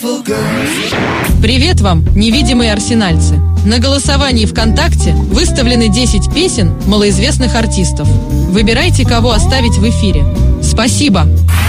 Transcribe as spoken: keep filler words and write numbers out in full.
Привет вам, невидимые арсенальцы. На голосовании ВКонтакте выставлены десять песен малоизвестных артистов. Выбирайте, кого оставить в эфире. Спасибо!